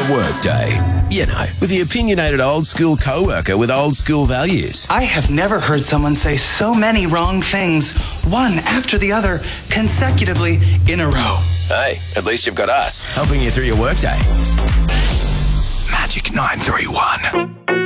Workday. You know, with the opinionated old school co-worker with old school values. I have never heard someone say so many wrong things, one after the other, consecutively in a row. Hey, at least you've got us helping you through your workday. Magic 931.